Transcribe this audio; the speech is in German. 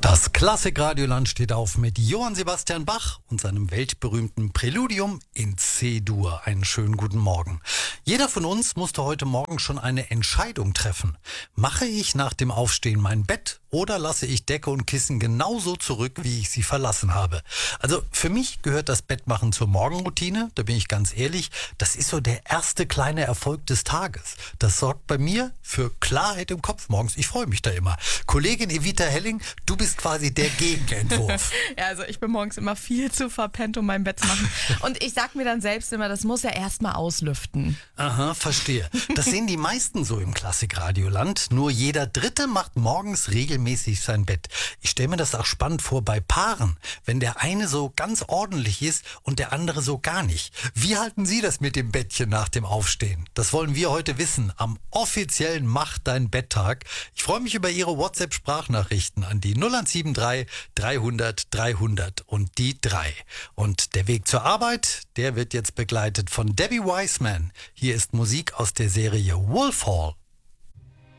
Das Klassikradioland steht auf mit Johann Sebastian Bach und seinem weltberühmten Präludium in C-Dur. Einen schönen guten Morgen. Jeder von uns musste heute Morgen schon eine Entscheidung treffen. Mache ich nach dem Aufstehen mein Bett oder lasse ich Decke und Kissen genauso zurück, wie ich sie verlassen habe? Also für mich gehört das Bettmachen zur Morgenroutine, da bin ich ganz ehrlich. Das ist so der erste kleine Erfolg des Tages. Das sorgt bei mir für Klarheit im Kopf morgens. Ich freue mich da immer. Kollegin Evita Helling, du bist quasi der Gegenentwurf. Ja, also ich bin morgens immer viel zu verpennt, um mein Bett zu machen. Und ich sag mir dann selbst immer, das muss ja erstmal auslüften. Aha, verstehe. Das sehen die meisten so im Klassikradioland. Nur jeder Dritte macht morgens regelmäßig sein Bett. Ich stelle mir das auch spannend vor bei Paaren, wenn der eine so ganz ordentlich ist und der andere so gar nicht. Wie halten Sie das mit dem Bettchen nach dem Aufstehen? Das wollen wir heute wissen am offiziellen Mach dein Bett-Tag. Ich freue mich über Ihre WhatsApp-Sprachnachrichten an die 0173 300 300 und die 3. Und der Weg zur Arbeit, der wird jetzt begleitet von Debbie Wiseman. Hier ist Musik aus der Serie Wolf Hall.